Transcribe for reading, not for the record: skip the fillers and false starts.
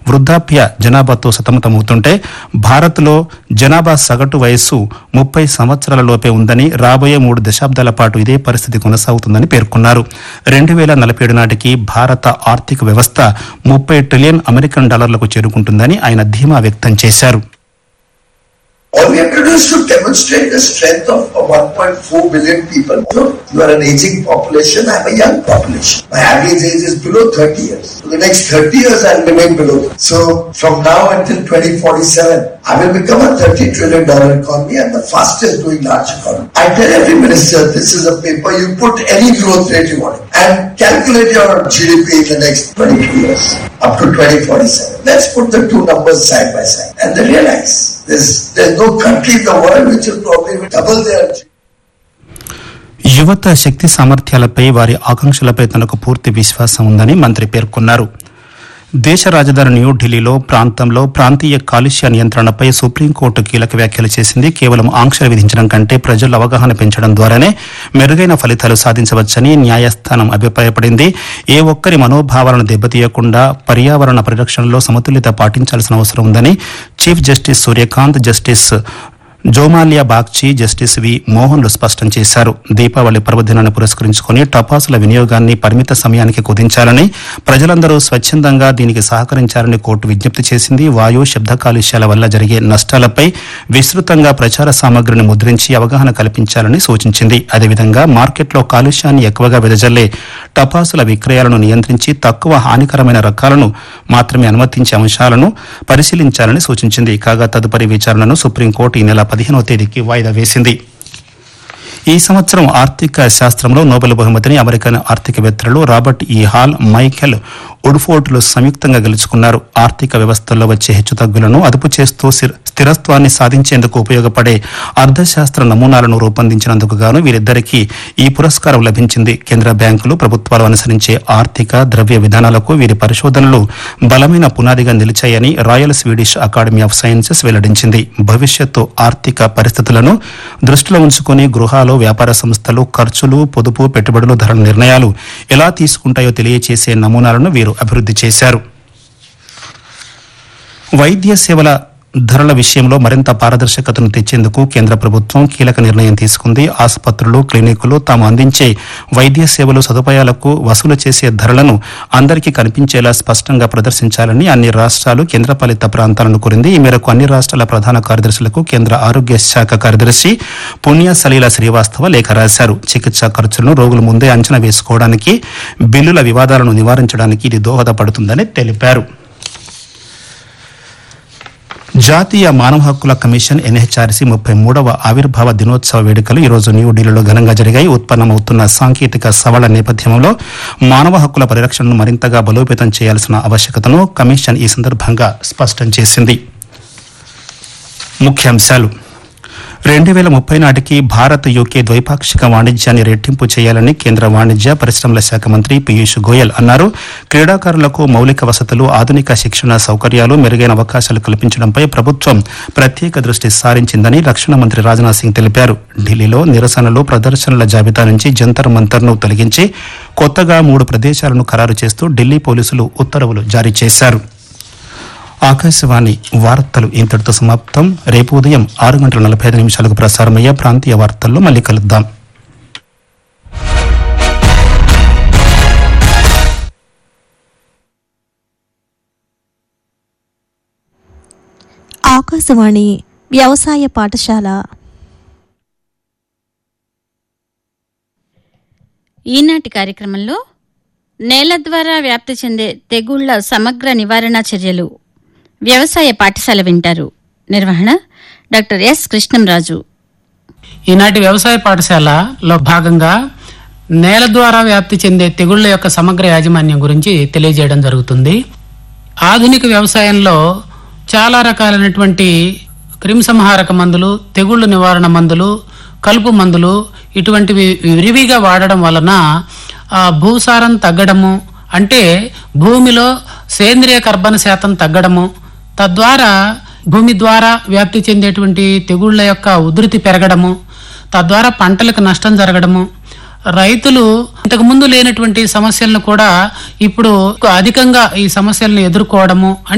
వృద్ధాప్య జనాభాతో సతమతమవుతుంటే భారత్లో జనాభా సగటు వయస్సు 30 సంవత్సరాల లోపే ఉందని, రాబోయే 3 దశాబ్దాల పాటు ఇదే పరిస్థితి కొనసాగుతుందని పేర్కొన్నారు. 2047 నాటికి భారత ఆర్థిక వ్యవస్థ $30 ట్రిలియన్ అమెరికన్ డాలర్లకు చేరుకుంటుందని ఆయన ధీమా వ్యక్తం చేశారు. All we have to do is to demonstrate the strength of 1.4 billion people. So, you are an aging population, I am a young population. My average age is below 30 years. For the next 30 years, I will remain below. So, from now until 2047, I will become a $30 trillion economy and the fastest growing large economy. I tell every minister, this is a paper, you put any growth rate you want and calculate your GDP in the next 22 years, up to 2047. Let's put the two numbers side by side and then realize there's no country in the world which will probably double their GDP. యువత శక్తి సామర్థ్యాలపై, వారి ఆకాంక్షలపై తనకు పూర్తి విశ్వాసం ఉందని మంత్రి పేర్కొన్నారు. దేశ రాజధాని న్యూఢిల్లీలో ప్రాంతంలో ప్రాంతీయ కాలుష్య నియంత్రణపై సుప్రీంకోర్టు కీలక వ్యాఖ్యలు చేసింది. కేవలం ఆంక్షలు విధించడం కంటే ప్రజల అవగాహన పెంచడం ద్వారానే మెరుగైన ఫలితాలు సాధించవచ్చని న్యాయస్థానం అభిప్రాయపడింది. ఏ ఒక్కరి మనోభావాలను దెబ్బతీయకుండా పర్యావరణ పరిరక్షణలో సమతుల్యత పాటించాల్సిన అవసరం ఉందని chief justice Surya Kant, justice Joymalya Bagchi, justice వి మోహన్లు స్పష్టం చేశారు. దీపావళి పర్వదినాన్ని పురస్కరించుకుని టపాసుల వినియోగాన్ని పరిమిత సమయానికి కుదించాలని, ప్రజలందరూ స్వచ్ఛందంగా దీనికి సహకరించాలని కోర్టు విజ్ఞప్తి చేసింది. వాయు, శబ్ద కాలుష్యాల వల్ల జరిగే నష్టాలపై విస్తృతంగా ప్రచార సామగ్రిని ముద్రించి అవగాహన కల్పించాలని సూచించింది. అదేవిధంగా మార్కెట్లో కాలుష్యాన్ని ఎక్కువగా వెదజల్లే టపాసుల విక్రయాలను నియంత్రించి తక్కువ హానికరమైన రకాలను మాత్రమే అనుమతించే అంశాలను పరిశీలించాలని సూచించింది. కాగా తదుపరి విచారణను సుప్రీంకోర్టు ఈ నెల 15వ తేదీకి వాయిదా వేసింది. ఈ సంవత్సరం ఆర్థిక శాస్త్రంలో నోబెల్ బహుమతిని అమెరికన్ ఆర్థికవేత్తలు రాబర్ట్ ఈ హాల్, మైఖెల్ వుడ్ఫోర్డ్లు సంయుక్తంగా గెలుచుకున్నారు. ఆర్థిక వ్యవస్థల్లో వచ్చే హెచ్చుతగ్గులను అదుపు చేస్తూ స్థిరత్వాన్ని సాధించేందుకు ఉపయోగపడే అర్థశాస్త్ర నమూనాలను రూపొందించినందుకు గాను వీరిద్దరికీ ఈ పురస్కారం లభించింది. కేంద్ర బ్యాంకులు, ప్రభుత్వాలు అనుసరించే ఆర్థిక, ద్రవ్య విధానాలకు వీరి పరిశోధనలు బలమైన పునాదిగా నిలిచాయని royal Swedish academy of sciences వెల్లడించింది. భవిష్యత్తు ఆర్థిక పరిస్థితులను దృష్టిలో ఉంచుకుని గృహాలు, వ్యాపార సంస్థలు ఖర్చులు, పొదుపు, పెట్టుబడులు, ధరల నిర్ణయాలు ఎలా తీసుకుంటాయో తెలియచేసే నమూనాలను వీరు అభివృద్ధి చేశారు. వైద్య సేవల ధరల విషయంలో మరింత పారదర్శకతను తెచ్చేందుకు కేంద్ర ప్రభుత్వం కీలక నిర్ణయం తీసుకుంది. ఆసుపత్రులు, క్లినికులు తాము అందించే వైద్య సేవలు, సదుపాయాలకు వసూలు చేసే ధరలను అందరికీ కనిపించేలా స్పష్టంగా ప్రదర్శించాలని అన్ని రాష్ట్రాలు, కేంద్రపాలిత ప్రాంతాలను కోరింది. ఈ మేరకు అన్ని రాష్ట్రాల ప్రధాన కార్యదర్శులకు కేంద్ర ఆరోగ్య శాఖ కార్యదర్శి పుణ్య సలీల శ్రీవాస్తవ లేఖ రాశారు. చికిత్సా ఖర్చులను రోగులు ముందే అంచనా వేసుకోవడానికి, బిల్లుల వివాదాలను నివారించడానికి ఇది దోహదపడుతుందని తెలిపారు. జాతీయ మానవ హక్కుల కమిషన్ ఎన్హెచ్ఆర్సీ 33వ ఆవిర్భావ దినోత్సవ వేడుకలు ఈరోజు న్యూఢిల్లీలో ఘనంగా జరిగాయి. ఉత్పన్నమవుతున్న సాంకేతిక సవాళ్ల నేపథ్యంలో మానవ హక్కుల పరిరక్షణను మరింతగా బలోపేతం చేయాల్సిన ఆవశ్యకతను కమిషన్ ఈ సందర్భంగా స్పష్టం చేసింది. ముఖ్యాంశాలు: 2030 నాటికి భారత్ యూకే ద్వైపాక్షిక వాణిజ్యాన్ని రెట్టింపు చేయాలని కేంద్ర వాణిజ్య పరిశ్రమల శాఖ మంత్రి పీయూష్ గోయల్ అన్నారు. క్రీడాకారులకు మౌలిక వసతులు, ఆధునిక శిక్షణ సౌకర్యాలు, మెరుగైన అవకాశాలు కల్పించడంపై ప్రభుత్వం ప్రత్యేక దృష్టి సారించిందని రక్షణ మంత్రి రాజ్నాథ్ సింగ్ తెలిపారు. ఢిల్లీలో నిరసనలు, ప్రదర్శనల జాబితా నుంచి జంతర్ మంతర్ను తొలగించి కొత్తగా 3 ప్రదేశాలను ఖరారు చేస్తూ ఢిల్లీ పోలీసులు ఉత్తర్వులు జారీ చేశారు. ఆకాశవాణి వార్తలు ఇంతటితో సమాప్తం. రేపు ఉదయం 6:45 ప్రసారమయ్యే ప్రాంతీయ వార్తల్లో మళ్ళీ కలుద్దాం. ఆకాశవాణి వ్యవసాయ పాఠశాల. ఈనాటి కార్యక్రమంలో నేల ద్వారా వ్యాప్తి చెందే తెగుళ్ల సమగ్ర నివారణ చర్యలు, వ్యవసాయ పాఠశాల వింటారు. నిర్వహణ డాక్టర్ ఎస్ కృష్ణంరాజు. ఈనాటి వ్యవసాయ పాఠశాలలో భాగంగా నేల ద్వారా వ్యాప్తి చెందే తెగుళ్ల యొక్క సమగ్ర యాజమాన్యం గురించి తెలియజేయడం జరుగుతుంది. ఆధునిక వ్యవసాయంలో చాలా రకాలైనటువంటి క్రిమిసంహారక మందులు, తెగుళ్ల నివారణ మందులు, కలుపు మందులు ఇటువంటివి విరివిగా వాడడం వలన భూసారం తగ్గడము, అంటే భూమిలో సేంద్రియ కర్బన శాతం తగ్గడము, తద్వారా భూమి ద్వారా వ్యాప్తి చెందేటువంటి తెగుళ్ల యొక్క ఉధృతి పెరగడము, తద్వారా పంటలకు నష్టం జరగడము, రైతులు ఇంతకు ముందు లేనటువంటి సమస్యలను కూడా ఇప్పుడు అధికంగా ఈ సమస్యలను ఎదుర్కోవడము